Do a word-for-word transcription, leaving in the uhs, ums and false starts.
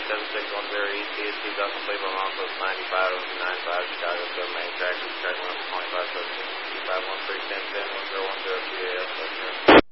seven six one zero E T is two thousand complete by Montrose ninety-five over ninety-five Chicago seven main track, track number twenty-five seventeen, two five one three ten ten one zero one zero two A L.